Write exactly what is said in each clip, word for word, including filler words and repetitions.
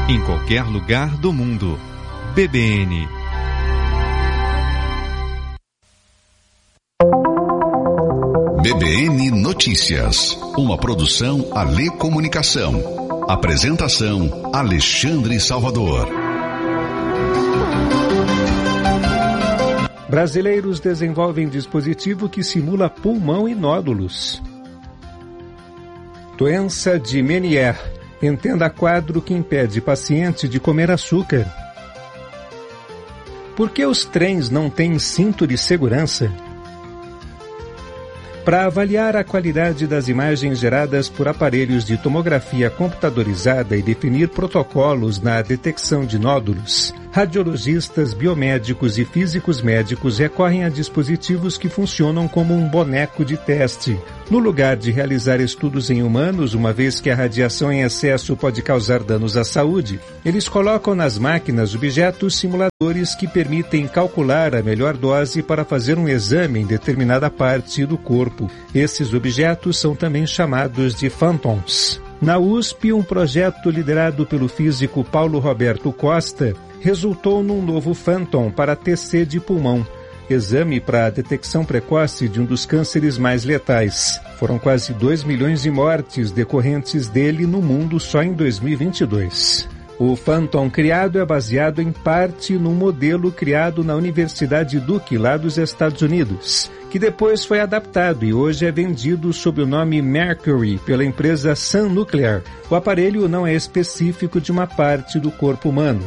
em qualquer lugar do mundo. B B N. B B N Notícias, uma produção Alê Comunicação. Apresentação Alexandre Salvador. Brasileiros desenvolvem dispositivo que simula pulmão e nódulos. Doença de Meniere. Entenda quadro que impede paciente de comer açúcar. Por que os trens não têm cinto de segurança? Para avaliar a qualidade das imagens geradas por aparelhos de tomografia computadorizada e definir protocolos na detecção de nódulos, radiologistas, biomédicos e físicos médicos recorrem a dispositivos que funcionam como um boneco de teste. No lugar de realizar estudos em humanos, uma vez que a radiação em excesso pode causar danos à saúde, eles colocam nas máquinas objetos simuladores que permitem calcular a melhor dose para fazer um exame em determinada parte do corpo. Esses objetos são também chamados de phantoms. Na U S P, um projeto liderado pelo físico Paulo Roberto Costa resultou num novo phantom para T C de pulmão, exame para a detecção precoce de um dos cânceres mais letais. Foram quase dois milhões de mortes decorrentes dele no mundo só em dois mil e vinte e dois. O Phantom criado é baseado em parte num modelo criado na Universidade Duke, lá dos Estados Unidos, que depois foi adaptado e hoje é vendido sob o nome Mercury pela empresa Sun Nuclear. O aparelho não é específico de uma parte do corpo humano.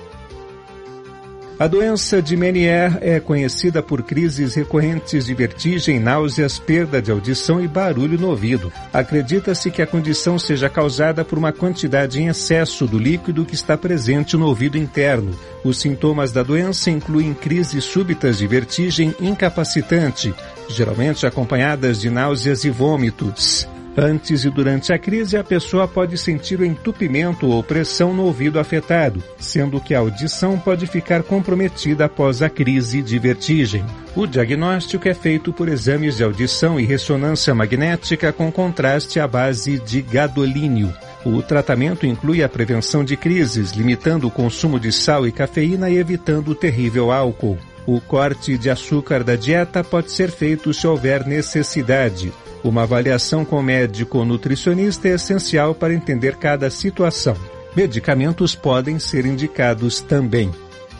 A doença de Meniere é conhecida por crises recorrentes de vertigem, náuseas, perda de audição e barulho no ouvido. Acredita-se que a condição seja causada por uma quantidade em excesso do líquido que está presente no ouvido interno. Os sintomas da doença incluem crises súbitas de vertigem incapacitante, geralmente acompanhadas de náuseas e vômitos. Antes e durante a crise, a pessoa pode sentir o entupimento ou pressão no ouvido afetado, sendo que a audição pode ficar comprometida após a crise de vertigem. O diagnóstico é feito por exames de audição e ressonância magnética com contraste à base de gadolínio. O tratamento inclui a prevenção de crises, limitando o consumo de sal e cafeína e evitando o terrível álcool. O corte de açúcar da dieta pode ser feito se houver necessidade. Uma avaliação com médico ou nutricionista é essencial para entender cada situação. Medicamentos podem ser indicados também.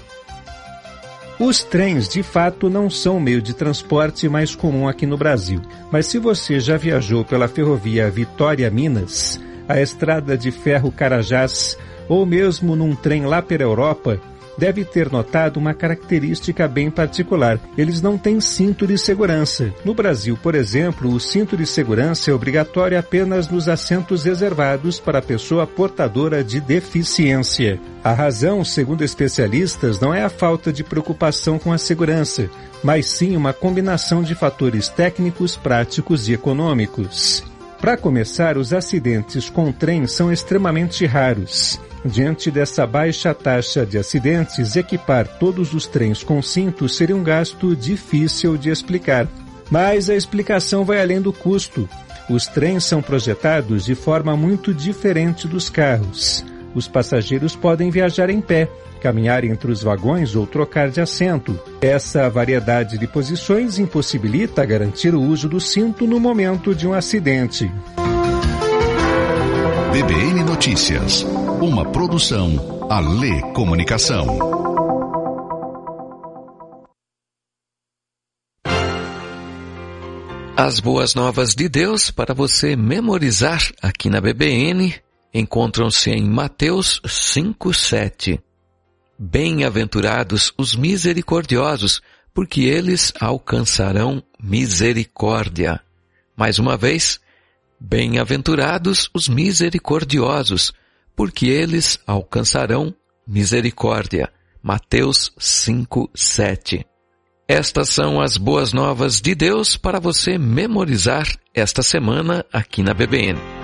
Os trens, de fato, não são o meio de transporte mais comum aqui no Brasil. Mas se você já viajou pela ferrovia Vitória-Minas, a estrada de ferro Carajás, ou mesmo num trem lá pela Europa, deve ter notado uma característica bem particular. Eles não têm cinto de segurança. No Brasil, por exemplo, o cinto de segurança é obrigatório apenas nos assentos reservados para a pessoa portadora de deficiência. A razão, segundo especialistas, não é a falta de preocupação com a segurança, mas sim uma combinação de fatores técnicos, práticos e econômicos. Para começar, os acidentes com trem são extremamente raros. Diante dessa baixa taxa de acidentes, equipar todos os trens com cinto seria um gasto difícil de explicar. Mas a explicação vai além do custo. Os trens são projetados de forma muito diferente dos carros. Os passageiros podem viajar em pé, caminhar entre os vagões ou trocar de assento. Essa variedade de posições impossibilita garantir o uso do cinto no momento de um acidente. B B N Notícias, uma produção Alê Comunicação. As boas novas de Deus para você memorizar aqui na B B N encontram-se em Mateus cinco, sete. Bem-aventurados os misericordiosos, porque eles alcançarão misericórdia. Mais uma vez, bem-aventurados os misericordiosos, porque eles alcançarão misericórdia. Mateus cinco, sete. Estas são as boas novas de Deus para você memorizar esta semana aqui na B B N.